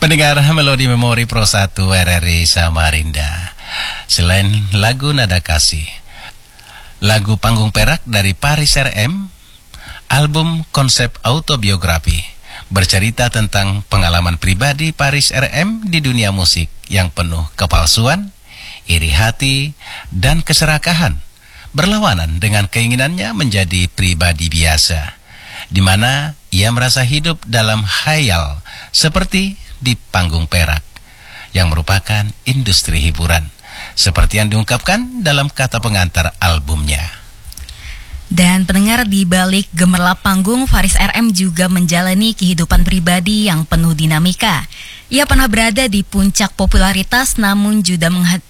Pendengar Melodi Memori Pro 1 RRI Samarinda. Selain lagu Nada Kasih, lagu Panggung Perak dari Paris RM, album konsep autobiografi bercerita tentang pengalaman pribadi Paris RM di dunia musik yang penuh kepalsuan, iri hati, dan keserakahan, berlawanan dengan keinginannya menjadi pribadi biasa, di mana ia merasa hidup dalam khayal seperti di panggung perak, yang merupakan industri hiburan, seperti yang diungkapkan dalam kata pengantar albumnya. Dan pendengar, di balik gemerlap panggung, Paris RM juga menjalani kehidupan pribadi yang penuh dinamika. Ia pernah berada di puncak popularitas namun juga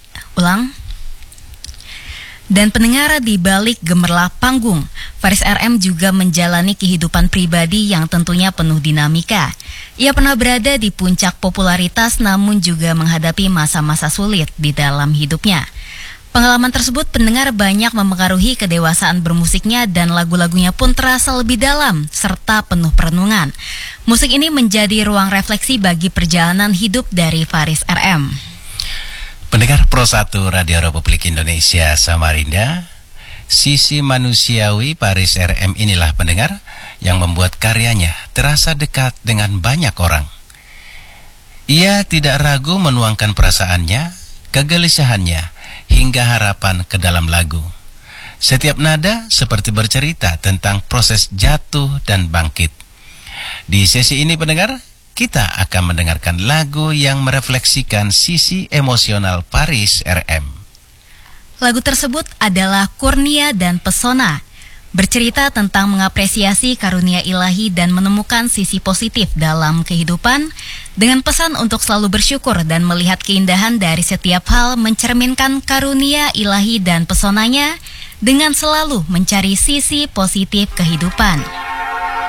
Dan pendengar, di balik gemerlap panggung, Paris RM juga menjalani kehidupan pribadi yang tentunya penuh dinamika. Ia pernah berada di puncak popularitas namun juga menghadapi masa-masa sulit di dalam hidupnya. Pengalaman tersebut, pendengar, banyak memengaruhi kedewasaan bermusiknya dan lagu-lagunya pun terasa lebih dalam serta penuh perenungan. Musik ini menjadi ruang refleksi bagi perjalanan hidup dari Paris RM. Pendengar Pro 1 Radio Republik Indonesia Samarinda, sisi manusiawi Paris RM inilah, pendengar, yang membuat karyanya terasa dekat dengan banyak orang. Ia tidak ragu menuangkan perasaannya, kegelisahannya, hingga harapan ke dalam lagu. Setiap nada seperti bercerita tentang proses jatuh dan bangkit. Di sesi ini, pendengar, kita akan mendengarkan lagu yang merefleksikan sisi emosional Paris RM. Lagu tersebut adalah Kurnia dan Pesona, bercerita tentang mengapresiasi karunia ilahi dan menemukan sisi positif dalam kehidupan, dengan pesan untuk selalu bersyukur dan melihat keindahan dari setiap hal, mencerminkan karunia ilahi dan pesonanya dengan selalu mencari sisi positif kehidupan.